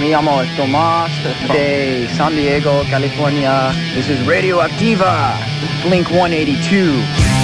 Me llamo Tomás de San Diego, California. This is Radio Activa, Blink 182.